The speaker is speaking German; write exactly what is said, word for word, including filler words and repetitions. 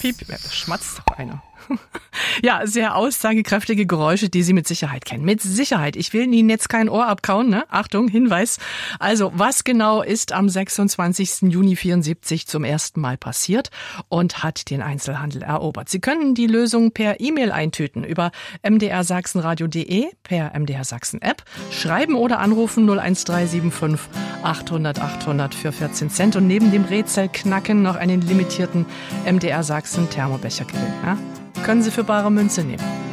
piep. Ja, da schmatzt doch einer. Ja, sehr aussagekräftige Geräusche, die Sie mit Sicherheit kennen. Mit Sicherheit. Ich will Ihnen jetzt kein Ohr abkauen, ne? Achtung, Hinweis. Also, was genau ist am sechsundzwanzigsten Juni vierundsiebzig zum ersten Mal passiert und hat den Einzelhandel erobert? Sie können die Lösung per E-Mail eintüten über m d r sachsenradio punkt d e, per M D R Sachsen App, schreiben oder anrufen null eins drei sieben fünf achthundert achthundert für vierzehn Cent und neben dem Rätsel knacken noch einen limitierten M D R Sachsen Thermobecher gewinnen. Ja? Können Sie für bare Münze nehmen.